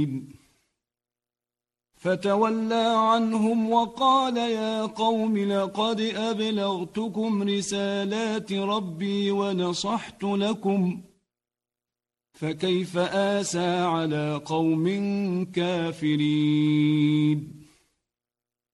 فتولى عنهم وقال يا قوم لقد أبلغتكم رسالات ربي ونصحت لكم فكيف آسى على قوم كافرين.